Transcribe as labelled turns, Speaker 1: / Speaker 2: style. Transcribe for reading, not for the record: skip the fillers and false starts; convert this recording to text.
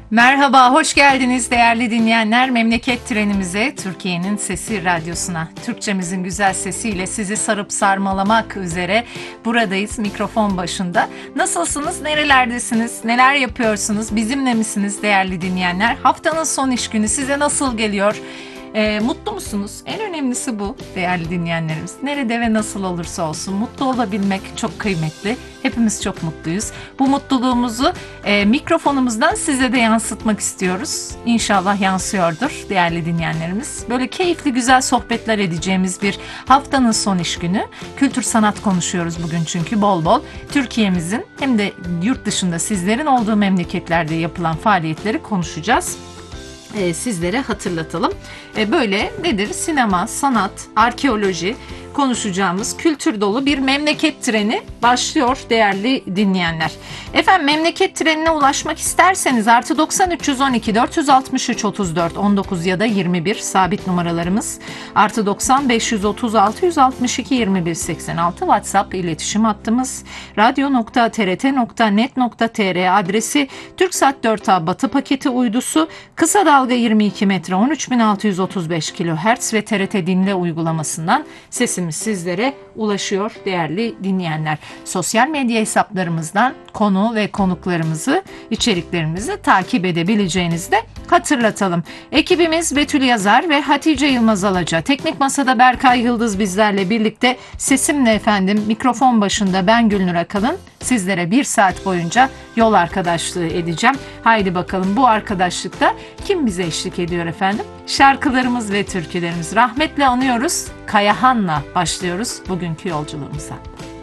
Speaker 1: Merhaba, hoş geldiniz değerli dinleyenler. Memleket trenimize, Türkiye'nin Sesi Radyosu'na. Türkçemizin güzel sesiyle sizi sarıp sarmalamak üzere buradayız mikrofon başında. Nasılsınız, nerelerdesiniz, neler yapıyorsunuz, bizimle misiniz değerli dinleyenler? Haftanın son iş günü size nasıl geliyor? Mutlu musunuz? En önemlisi bu değerli dinleyenlerimiz. Nerede ve nasıl olursa olsun mutlu olabilmek çok kıymetli. Hepimiz çok mutluyuz. Bu mutluluğumuzu mikrofonumuzdan size de yansıtmak istiyoruz. İnşallah yansıyordur değerli dinleyenlerimiz. Böyle keyifli güzel sohbetler edeceğimiz bir haftanın son iş günü. Kültür sanat konuşuyoruz bugün çünkü bol bol. Türkiye'mizin hem de yurt dışında sizlerin olduğu memleketlerde yapılan faaliyetleri konuşacağız. Sizlere hatırlatalım. Böyle nedir? Sinema, sanat, arkeoloji konuşacağımız kültür dolu bir memleket treni başlıyor değerli dinleyenler. Efendim memleket trenine ulaşmak isterseniz artı 90 312 463 34 19 ya da 21 sabit numaralarımız. Artı 90 536 162 21 86 WhatsApp iletişim hattımız. radyo.trt.net.tr adresi TürkSat 4A Batı paketi uydusu kısa dalga 22 metre 13.635 kHz ve TRT Dinle uygulamasından sesimiz sizlere ulaşıyor değerli dinleyenler. Sosyal medya hesaplarımızdan konu ve konuklarımızı, içeriklerimizi takip edebileceğinizi de hatırlatalım. Ekibimiz Betül Yazar ve Hatice Yılmaz Alaca. Teknik Masada Berkay Yıldız bizlerle birlikte sesimle efendim mikrofon başında ben Gülnur Akalın sizlere bir saat boyunca yol arkadaşlığı edeceğim. Haydi bakalım bu arkadaşlıkta kim bize eşlik ediyor efendim? Şarkılarımız ve türkülerimiz. Rahmetle anıyoruz. Kayahan'la başlıyoruz bugünkü yolculuğumuza.